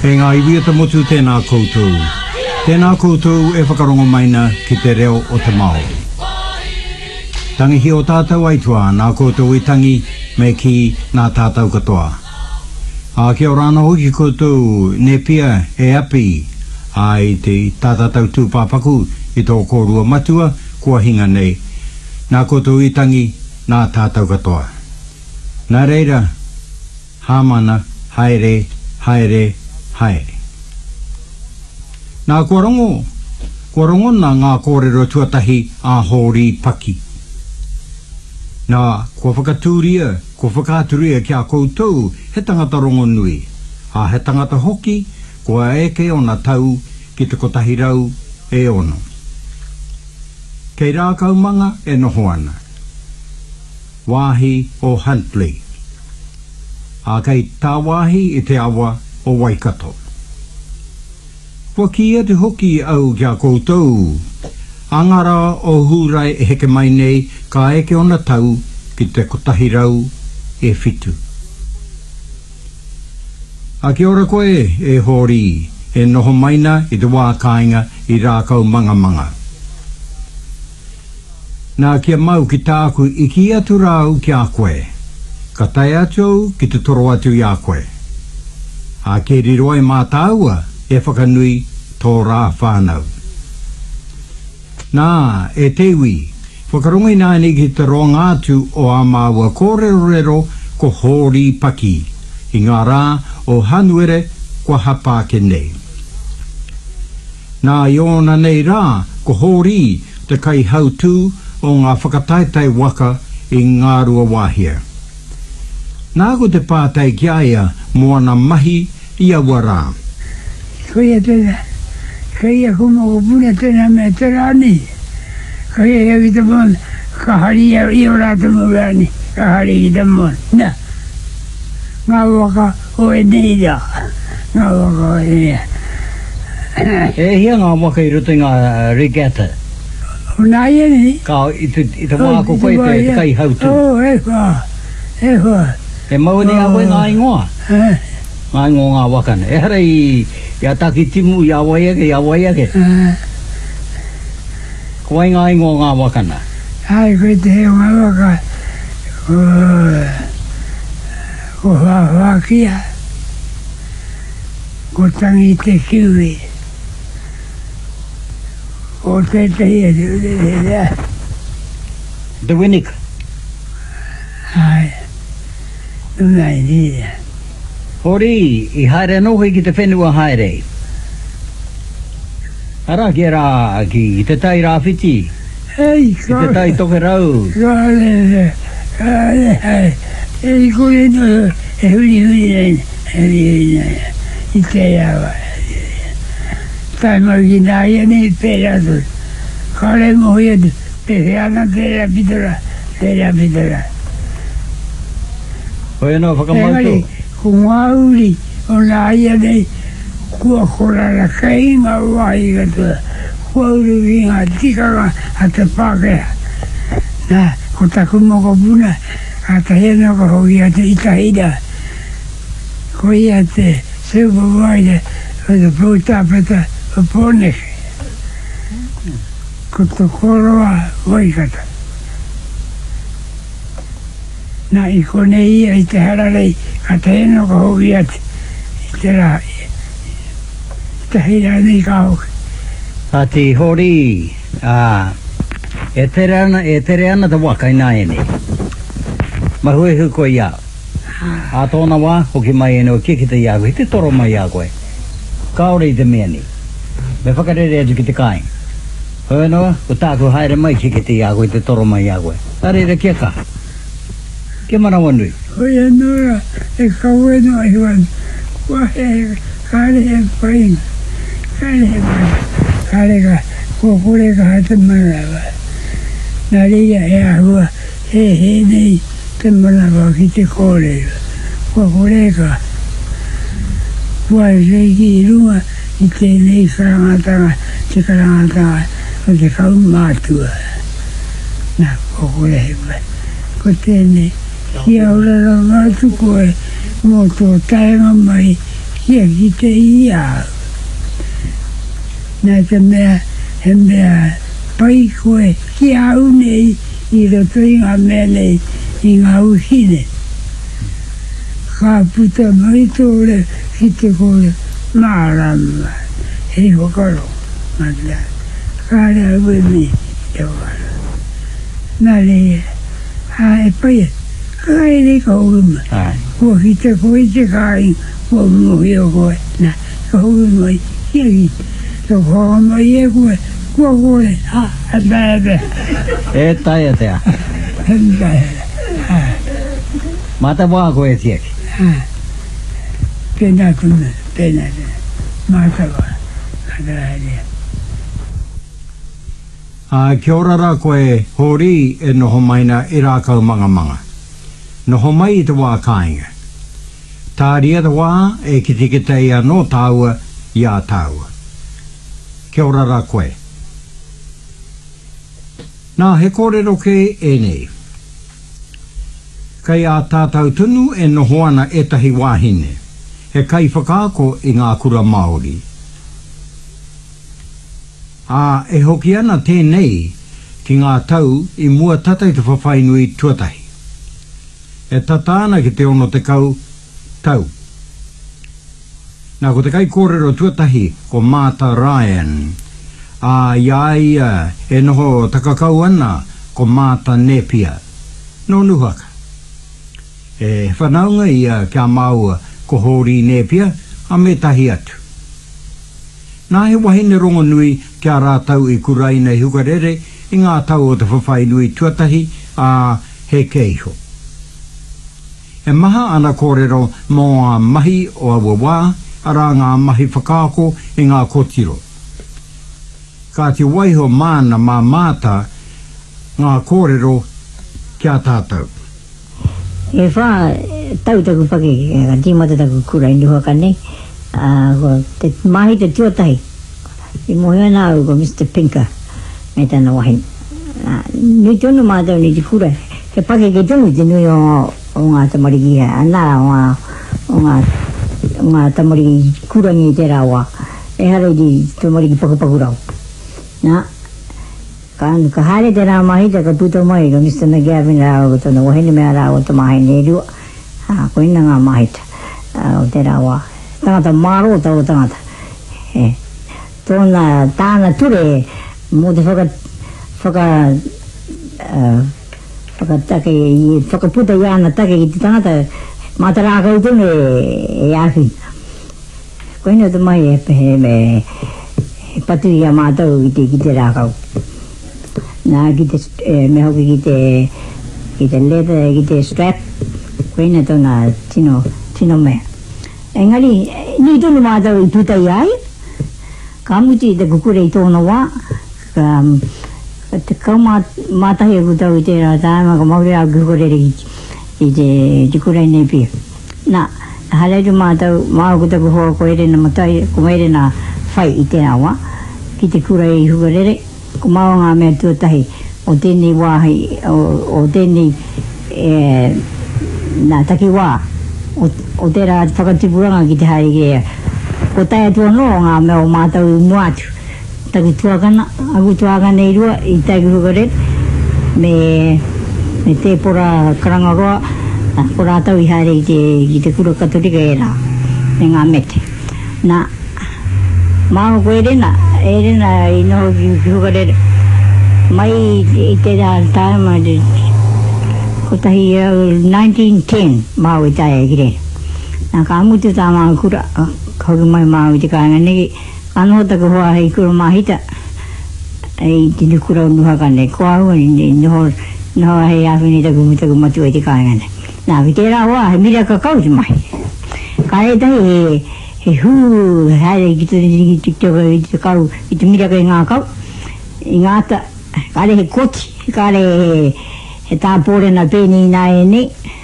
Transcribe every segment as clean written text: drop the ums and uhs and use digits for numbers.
ngā iwi te motu tēnā koutou. Tēnā koutou e whakarongo maina ki te reo o te Mao. Tangihi o tātou aitua, nā koutou I tangi me ki nā tātou katoa. A kia orana hoki koutou ne pia e api ai te tātātou tūpāpaku I tō kōrua matua kua hinga nei. Nā koutou I tangi nā tātou katoa. Nā reira, hāmana, haere, haere, haere. Nā kua rongo nā ngā kōrero tuatahi a hōri paki. Nā kua whakaturia kia koutou he tangata rongo nui. A he tangata hoki, kua eke o nā tau ki te kotahi rau e ono. Kei rā kaumanga e noho ana. Wāhi o Huntley. A kei tā wāhi I te awa o Waikato. Kua kia te hoki au kia koutou. Angara o hurai e heke mai nei ka eke ona tau ki te kotahi rau e whitu. A kia ora koe e hori e noho maina I te wā kāinga I rākau manga. Nā kia mau ki tāku I ki atu rau ki a koe. Ka tai atu ki te toro atu I a koe. A ke riro e mātaua e whakanui tō rā whānau. Nā, e tewi, whakarongi nāni ki te ronga atu o a māua kōrero ko hōri paki. I ngā rā o hanuere kua hapa ke nei. Nā iona nei rā ko hōri te kai hautu o ngā whakataitai waka I ngā rua wāhia. Nā ko te pātai kia ia moana mahi I awa rā. Koia tēnā, koia kuma o puna tēnā me te rāni. Koia ia ki te mon, ka hari ia I o rāta mo rāni, ka hari ki te mon. Nā, ngā waka o e nei rā, ngā waka o e nei. E hia ngā waka I roto ngā regatta. O nā ia nei. Ka I te māko koe te kai hautu. O, e wha. E mau ni a koe ngā ingoa. Ngā ingoa ngā wakana. E hara I a taki timu I a waiake. Koe ngā ingoa ngā wakana. Ai, koe te heo ngā waka. Ko whakia. Ko tangi te kiwi. Ko te hea te The Winnick. Ai, nai ni. Hori, I haere nohi ki te whenua haere. Ara ki rā ki te tai rāwhiti. Hei, Ki te tai toke rau. Kale, e kore no, e huri nei, I te awa. Tai mau ki nā ia nei pēra tu. Kare mohi atu, pēre ana tērā pitara. Hoi anō whakamautu. Ko ngā uri o nā ia nei, kua korara kei ngā wahi katua. Kua uri ki ngā tikanga a te Pākehā. Nā, ko taku moko puna, a te hena ko hoki a te Itahida. Ko ia te supervisor o te pūtāpeta o Pōneke. Ko te koroa Waikato. Nā I kone ia I te hararei ka te hena ko hoki ati I te rā I te hira nei ka hoki. Ati hori, e tere ana te waka I nā ene. Mahuehu koe ia. A tōna wā, hoki mai ene o kikita ia koe, te toro mai ia koe. Kaore I te mea ni. Me whakarere atu ki te kāing. Hoi noa, o tāku haere mai kikita ia koe, te toro mai ia koe. Tarere kia ka. Ke mana wanui? Hoi anora, e kaue no I wan. Kua he, kare he painga. Kare ka, kua kore ka hata manawa. Nā ria e ahua, he nei te manawa ki te kore. Kua kore ka. Kua reiki I runga I te nei karangatanga, te karangatanga o te kau mātua. Nā, kua kore he pai. Ko tēnei. Kia ora rau ngātu koe mō tō taenga mai ki te ia na te mea he mea pai koe ki au nei I roto I ngā mea nei I ngā uhine ka puta mai tōre ki te kore mārama hei whakaro mata ka rea ue mi te wara nā rea ha e pai ka e rei ka uruma kua ki te koe te kāing kua muhi o koe nā ka uruma I kia ki tō kua mai e koe kua koe ha e bēbe E tai te a e bēbe Mata wā koe tieki pena kuna pena mata wā rea Kia ora rā koe hori e noho maina I rākau manga noho mai I te wā kāinga tā ria te wā e kitikitei anō tāua I a tāua Kia ora rā koe Nā he kōrero ke e nei Kai a tātou tunu e noho ana etahi wāhine he kai whakaako I ngā kura Māori e hoki ana tēnei ki ngā tau I mua tatai te whawhainui tuatahi e tataana ki te ono te kau tau nā ko te kai kōrero tuatahi ko Martha Ryan iai e noho takakau ana ko Martha Napier no nuhaka e whanaunga ia kia maua ko Hori Napier a me tahi atu nā he wahine rongo nui kia rātau I kurai nei hukarere I ngā tau o te whawhainui tuatahi he keiho e maha ana kōrero mō ngā mahi o awawā ara ngā mahi whakaako I ngā kotiro ka te waiho mana mā māta ngā kōrero kia tātou. E wha tau taku pake ka tīmata taku kura I nuha ka nei te mahi te tuatahi I mohi ana au ko Mr. Pinker me tana wahin nui tonu mātau ni te kura he pake ke tonu te nui o ngā tamariki anara o ngā tamariki kura ni te rawa e hara I tamariki pakapaku rau nā ka haere te rā mahi ka puto mai ka Mr. McGavin rāo ko tōna wahine mea rāo to mahi ne rua ko ina ngā mahi o te rāwa tangata māro tau tangata tōna tāna ture mō te whakaputa I ana take ki te tangata mata rākau tōne e āwhi ko ina te mai e pehe me patu I a mātau ki te rākau nā ki te me hoki ki te leather ki te strap ko ina tōna tino mea engari ni tōna mātau I putai ai ka muti te kukure I tōna wā ka te kau mātahi a kutau I te rā tāma ka mauri a kukure I te kure nei pia nā hareiru mātau māu kutaku hoa ko ere na matai ko mere na whai I te rā wā ki te kura I hukarere ko mau ngā mea tuatahi o tēnei wāhi o tēnei nā taki wā o tērā whakatipuranga ki te haere kea ko tai atua no ngā mea o mātau I muatu taku tuakana aku tuakana I rua I taiku hukarere me te pora karangaroa ko rātau I haere ki te kura katorika e rā me ngā mete nā māo ko e rena I noho ki hukarere mai I te rā tāma ko tahi 1910 māo I tae ki re nā ka amutu tā māo kura kauki mai māo I te kāinga negi ka noho taku hoa hei kura mahita I te nukura o nuha ka ne ko ahua ni noho hei awhini taku matu I te kāinga ne nā ki te rā hoa he mira ka kauti mai ka e tahi he hū haere ki te kau I te mira kai ngā kau I ngā ta kare he koti kare he tāpore na pēni nā e ne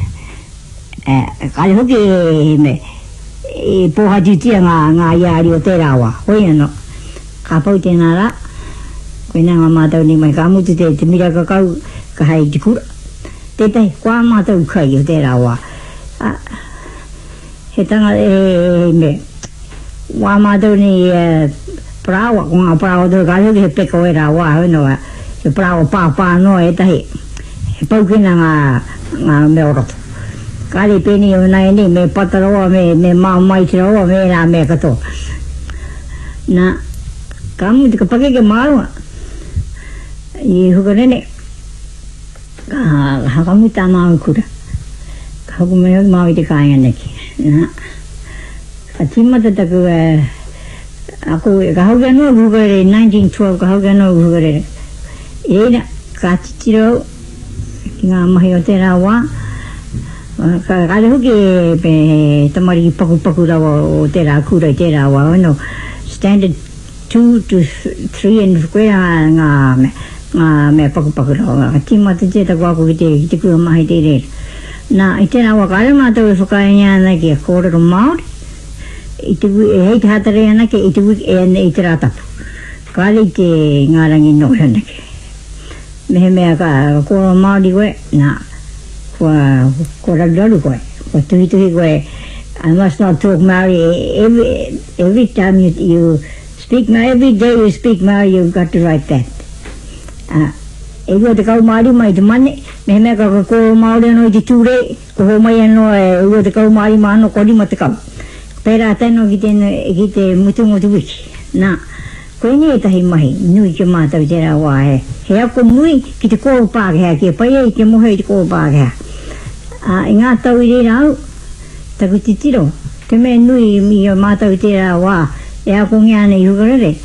kare hoki me pōha tiutia ngā iari o te rāwa hoi ano ka pau tēnā rā koe nā ngā mātau ni mai ka mutu te mira ka kau ka hei te kura tētai kua mātau kai o te rāwa he tanga me wa ma do ni prawa ngā prawa do ka he peko era wa no he prawa pa no e tahi he paukina ngā me oroto kari peni o nai ni me pataroa me mai tiroa me rā me kato na kamu te ka pake ke marua I hukarene hakamu ta mau kura hakume mau te kaya neki na atimata taku aku kahugano hukare 1912 kahugano hukare ena kachiro nga mahi o te rawa kare huke pe tamari paku rawa o te ra kura te rawa no standard 2 to 3 and square nga me paku rawa timata te taku aku ki te kua mahi te re na i tēnā wakare mātou e whakainia ana ki a kōrero Māori I te hei te hatare ana ke I te wiki e ana I te rātapu kāre I te ngārangi no ana ke mehe mea ka kōrero Māori koe na kua rararu koe kua tuhi koe I must not talk Māori every time you speak Māori every day you speak Māori you've got to write that e rua te kau Māori mai te mane mehe mea ka kōrero Māori anō I te tūre ko ho mai anō e rua te kau Māori ma anō korima te kau pera tēnō ki te mutu wiki nā koe ni e tahi mahi nui ke mātau te rā wā he ako mui ki te kōro pākehā ki e pai e ke mohe I te kōro pākehā I ngā tau I reira au taku te tiro te mea nui mi o mātau te rā wā e ako ngā nei hukarere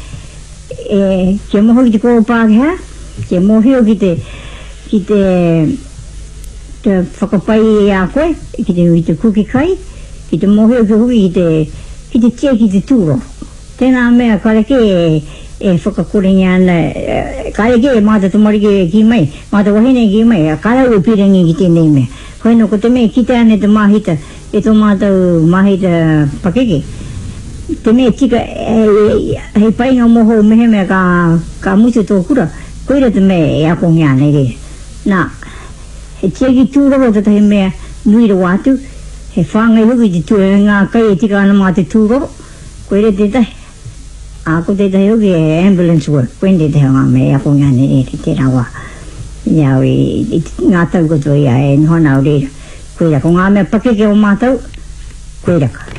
ke mohe ki te kōro pākehā ke moheo ki te whakapai e a koe ki te kuki kai ki te moheo ki huki ki te tia ki te tūro tēnā mea kareke e whakakurengi ana kareke e māta tumarike ki mai māta wahine ki mai a karau e pirangi ki tēnei mea koe no ko te mea ki te ane te mahita e tō mātou mahita pakeke te mea tika hei painga moho mehe mea ka mutu tō kura koeira te mea e ako ngā nei re nā he tia ki tūroro te tahi mea nui ro atu he whāngai huki te tū ngā kai e tika ana mā te tūroro koeira te tahi ako te tahi huki e ambulance work koeira te tahi ngā mea e ako ngā nei re te rawa iau I ngā tau koto ia e nhona o reira koeira ko ngā mea pakeke o mātau koeira ka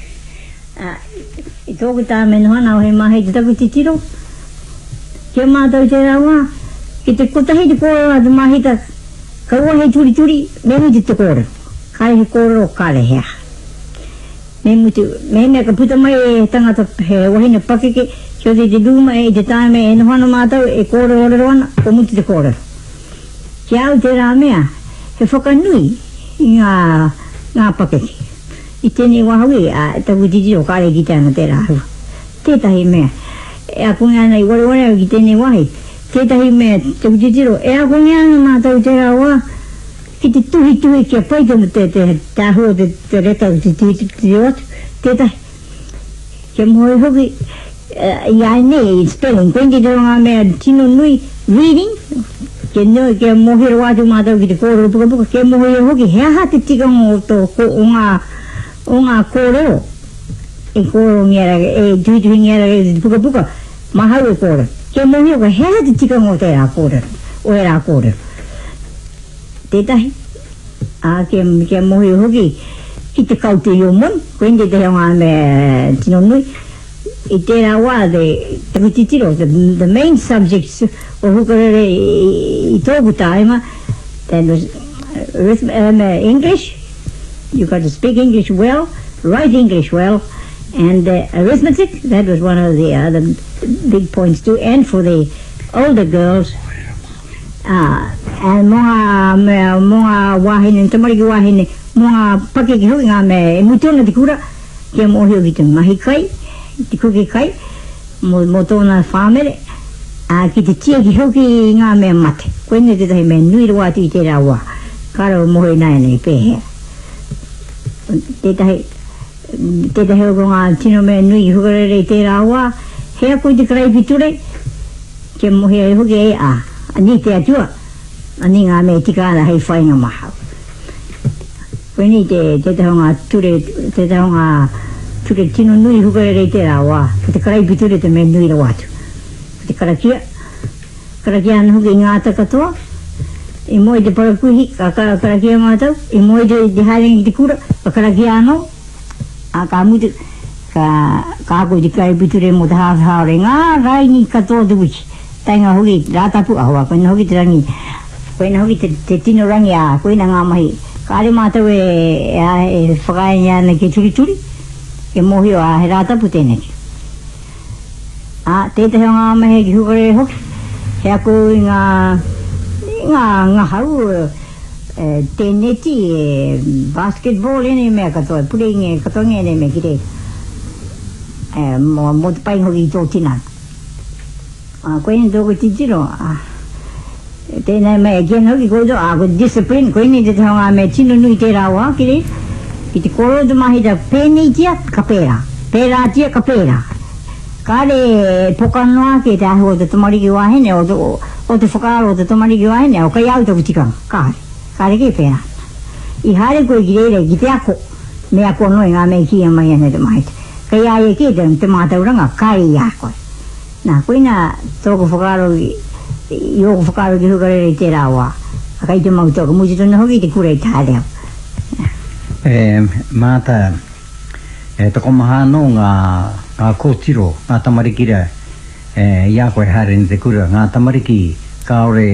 I tōku tā me nhona o he mahi te taku te tiro ke mātau te rawa ki te kotahi te kōrero a te mahita ka ua hei turi me mutu te kōrero kare he kōrero kare hea me mutu me mea ka puta mai e tangata he wahine pakeke ki o te rūma e te tāme e nohana mātau e kōrero orero ana ko mutu te kōrero ki au te rā mea he whakanui I ngā pakeke I tēnei wahawi a taku titiro kare ki tēnā te rā hua tētahi mea e a kunga nei wale ki tēnei wahi tētahi mea taku titiro e a kunga ana mātau te rā wā ki te tuhi ki a paitana te tāhua te rekau te titiro atu tētahi ke moe hoki ia nei spelling koe ki te ronga mea tino nui reading ke mohe ro atu mātau ki te kōrero puka ke mohe hoki hea ha te tikanga o ngā kōrero e kōrero ngiara e tuhi ngiara e puka mahau e kōrero ke mohe hoki hea ha te tikanga o te rā kōrero o e rā kōrero tētahi ke mohe hoki ki te kau te iomon koe ndi te ngā mea tino nui I te rā wā taku titiro the main subjects o hukarere I tōku tāima that was English you got to speak English well write English well and arithmetic that was one of the other big points too and for the older girls and mga wahine tamariki wahine mga pakeke hui ngā me e mutuna te kura ke mohi o ki te mahi kai te kuki kai mo tōna whāmere ki te tia ki hoki ngā mea mate koe ne te tahi mea nui ro atu I te rā wā karo mohe nai nei pēhea te tahi o ngā tino mea nui hukarere I te rā wā hea koe te karai piture ke mohe hoki e ani te atua ani ngā mea tika ana hei whainga mahau koe ni te tahi o ngā ture biture tino nui hukare te rawa te karai biture te me nui rawatu te karakia anu huki ngata katoa I moi te parakuhi karakia ngata I moi te haring te kura karakia ano a ka mutu ka ko te karai biture mo te haare ngā rai ni katoa te wichi tainga huki rātapu ahua koina huki te rangi koina huki te tino rangi a koina ngā mahi Kare mātau e whakae ana ke turi e mohio a he rātapu tēneki tētahi o ngā mahe ki hukare hoki he aku I ngā haru tēneti basketball ene mea katoa pureinge katoa ene mea ki re mo te pai hoki I tō tina koina tōku titiro tēnei mea kian hoki koe tō ko discipline koe ni te taonga mea tino nui te rawa ki re ki te koro tu mahi ta pēnei tia ka pēra tia ka pēra ka re pokanoa ke te ahu o te tamariki wahene o te whakaro o te tamariki wahene o kai au taku tikanga ka re ke pēra I hare koe ki reire ki te ako mea kono ngā mea kia mai ane te mahi kai ae ke te mātauranga kai ia koe nā koina tōku whakaro I oko whakaro ki hukarere te rawa akai te mautoka muti tona hoki te kura I tāleo Māta toko maha no ngā kōtiro ngā tamarikira ia koe hare ni te kura ngā tamariki kaore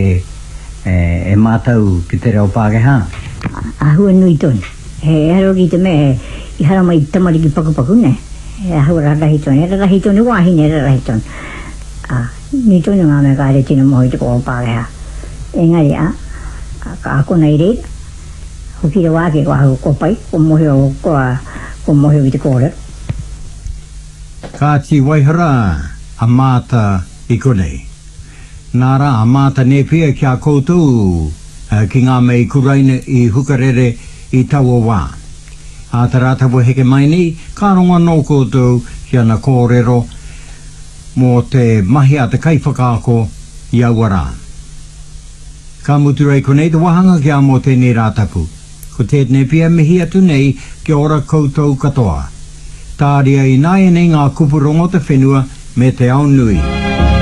mātau ki te reo Pākehā ahua nui toni he haro ki te me I hara mai tamariki paku ne he ahua rarahi toni wahine rarahi toni ni tōna ngā mea kāre tino mohi te kō Pākehā engari ka ako nei reira hoki re wāke ko ahu ko pai ko mohi I te kōre Ka ti waihara a māta I konei Nāra a māta ne pia kia koutou ki ngā mei kuraina I hukarere I taua wā a taratapu heke mai ni ka ronga no koutou kia na kōrero mō te mahi a te kaiwhakaako I awara. Ka muturei konei te wahanga kia mō tēnei rātapu. Ko tēnei pia mihi atu nei ki ora koutou katoa. Tāria I nai nei ngā kupurongo te whenua me te ao nui.